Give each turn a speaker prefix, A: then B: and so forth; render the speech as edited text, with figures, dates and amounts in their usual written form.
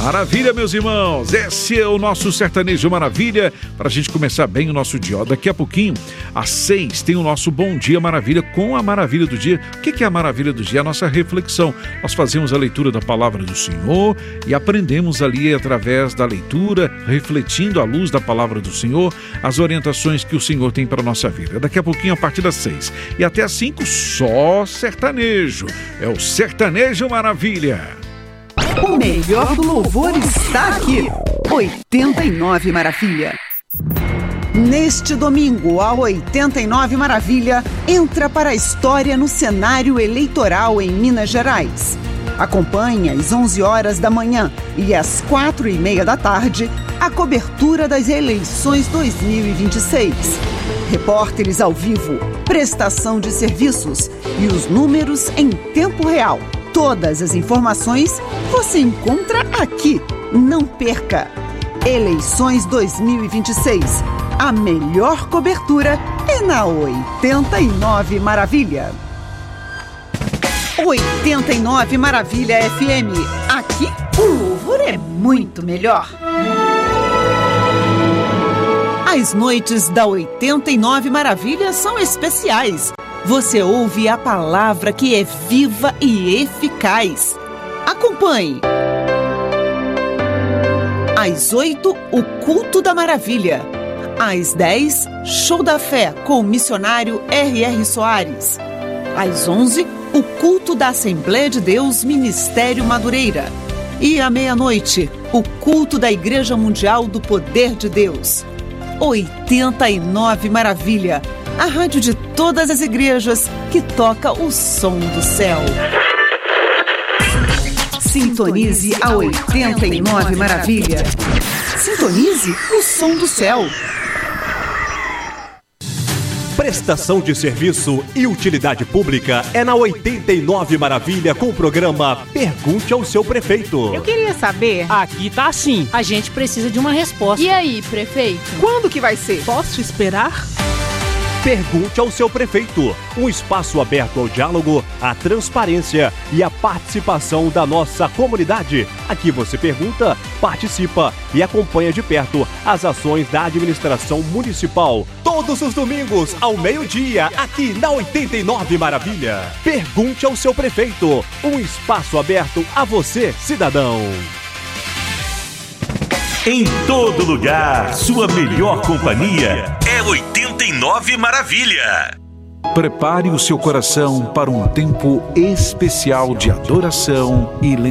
A: Maravilha, meus irmãos, esse é o nosso Sertanejo Maravilha, para a gente começar bem o nosso dia. Daqui a pouquinho, às 6, tem o nosso Bom Dia Maravilha com a Maravilha do Dia. O que é a Maravilha do Dia? É a nossa reflexão. Nós fazemos a leitura da Palavra do Senhor e aprendemos ali através da leitura, refletindo à luz da Palavra do Senhor, as orientações que o Senhor tem para a nossa vida. Daqui a pouquinho, a partir das 6 e até às 5, só sertanejo. É o Sertanejo Maravilha.
B: O melhor do louvor está aqui. 89 Maravilha. Neste domingo, a 89 Maravilha entra para a história no cenário eleitoral em Minas Gerais. Acompanhe às 11 horas da manhã e às 4h30 da tarde a cobertura das eleições 2026. Repórteres ao vivo, prestação de serviços e os números em tempo real. Todas as informações você encontra aqui. Não perca! Eleições 2026. A melhor cobertura é na 89 Maravilha. 89 Maravilha FM. Aqui o louvor é muito melhor. As noites da 89 Maravilha são especiais. Você ouve a palavra que é viva e eficaz. Acompanhe. Às 8, o Culto da Maravilha. Às 10, Show da Fé com o missionário R.R. Soares. Às 11, o Culto da Assembleia de Deus Ministério Madureira. E à meia-noite, o Culto da Igreja Mundial do Poder de Deus. 89 Maravilha. A rádio de todas as igrejas que toca o som do céu. Sintonize a 89 Maravilha. Sintonize o som do céu.
C: Prestação de serviço e utilidade pública é na 89 Maravilha com o programa Pergunte ao Seu Prefeito.
D: Eu queria saber...
E: Aqui tá assim, a gente precisa de uma resposta.
D: E aí, prefeito?
B: Quando que vai ser?
E: Posso esperar?
C: Pergunte ao Seu Prefeito, um espaço aberto ao diálogo, à transparência e à participação da nossa comunidade. Aqui você pergunta, participa e acompanha de perto as ações da administração municipal. Todos os domingos, ao meio-dia, aqui na 89 Maravilha. Pergunte ao Seu Prefeito, um espaço aberto a você, cidadão.
F: Em todo lugar, sua melhor companhia é 89 Maravilha.
A: Prepare o seu coração para um tempo especial de adoração e